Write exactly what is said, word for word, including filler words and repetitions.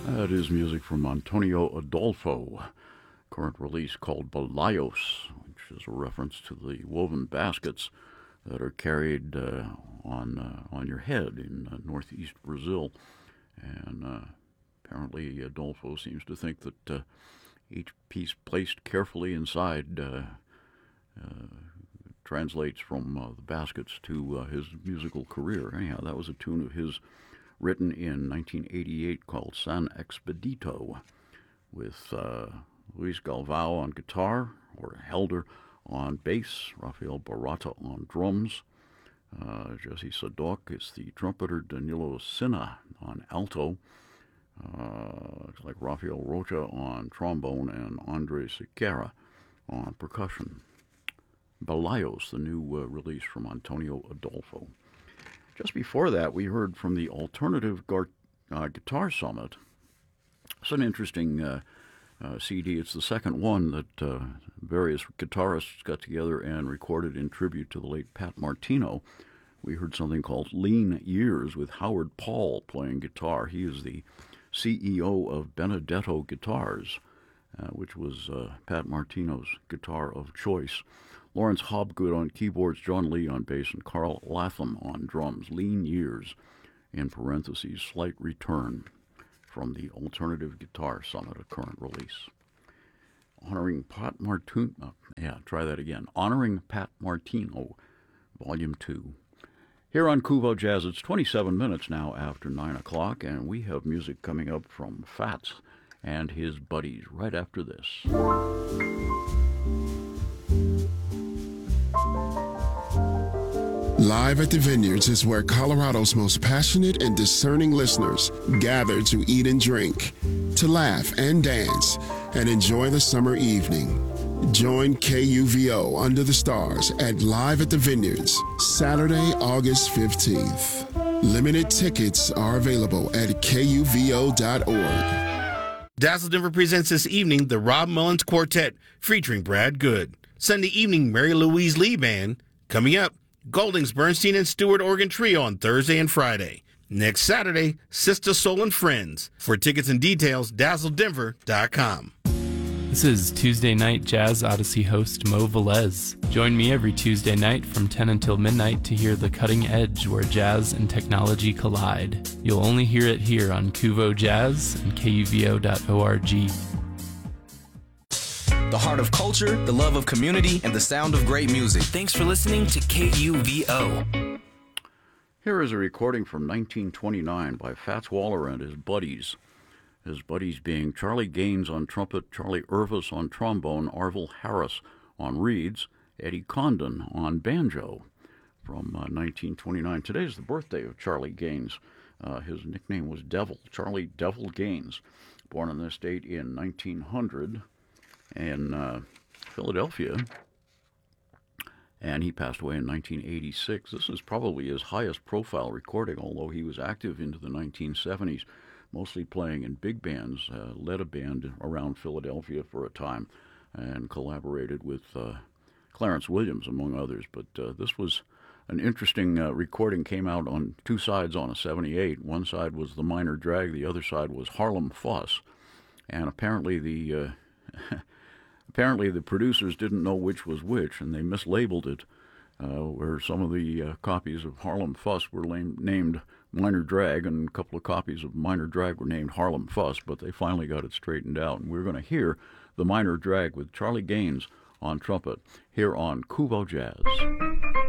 That is music from Antonio Adolfo, current release called Balayos, which is a reference to the woven baskets that are carried uh, on uh, on your head in uh, northeast Brazil. And uh, apparently Adolfo seems to think that uh, each piece placed carefully inside uh, uh, translates from uh, the baskets to uh, his musical career. Anyhow, that was a tune of his written in nineteen eighty-eight called San Expedito, with uh, Luis Galvao on guitar, or Helder on bass, Rafael Barata on drums, uh, Jesse Sadok is the trumpeter, Danilo Sina on alto, uh, it's like Rafael Rocha on trombone, and Andre Sequeira on percussion. Balayos, the new uh, release from Antonio Adolfo. Just before that, we heard from the Alternative Gar- uh, Guitar Summit. It's an interesting uh, uh, C D. It's the second one that uh, various guitarists got together and recorded in tribute to the late Pat Martino. We heard something called Lean Years with Howard Paul playing guitar. He is the C E O of Benedetto Guitars, uh, which was uh, Pat Martino's guitar of choice. Lawrence Hobgood on keyboards, John Lee on bass, and Carl Latham on drums. Lean Years, in parentheses, Slight Return, from the Alternative Guitar Summit, a current release. Honoring Pat Martino, uh, yeah, try that again. Honoring Pat Martino, Volume two. Here on Kuvo Jazz, it's twenty-seven minutes now after nine o'clock, and we have music coming up from Fats and his buddies right after this. Live at the Vineyards is where Colorado's most passionate and discerning listeners gather to eat and drink, to laugh and dance, and enjoy the summer evening. Join K U V O Under the Stars at Live at the Vineyards, Saturday, August fifteenth. Limited tickets are available at K U V O dot org. Dazzle Denver presents this evening the Rob Mullins Quartet featuring Brad Good. Sunday evening, Mary Louise Lee Band. Coming up, Goldings, Bernstein, and Stewart Organ Trio on Thursday and Friday. Next Saturday, Sister Soul and Friends. For tickets and details, dazzle denver dot com. This is Tuesday Night Jazz Odyssey host Mo Velez. Join me every Tuesday night from ten until midnight to hear The Cutting Edge, where jazz and technology collide. You'll only hear it here on Kuvo Jazz and K U V O dot org. The heart of culture, the love of community, and the sound of great music. Thanks for listening to K U V O. Here is a recording from nineteen twenty-nine by Fats Waller and his buddies. His buddies being Charlie Gaines on trumpet, Charlie Irvis on trombone, Arvil Harris on reeds, Eddie Condon on banjo, from uh, nineteen twenty-nine. Today is the birthday of Charlie Gaines. Uh, his nickname was Devil, Charlie Devil Gaines, born in this date in nineteen hundred. In uh, Philadelphia, and he passed away in nineteen eighty-six. This is probably his highest profile recording, although he was active into the nineteen seventies, mostly playing in big bands, uh, led a band around Philadelphia for a time, and collaborated with uh, Clarence Williams, among others. But uh, this was an interesting uh, recording, came out on two sides on a seventy-eight. One side was the Minor Drag, the other side was Harlem Fuss, and apparently the... Uh, Apparently, the producers didn't know which was which, and they mislabeled it, uh, where some of the uh, copies of Harlem Fuss were lame, named Minor Drag, and a couple of copies of Minor Drag were named Harlem Fuss, but they finally got it straightened out. And we're going to hear the Minor Drag with Charlie Gaines on trumpet here on Kuvo Jazz.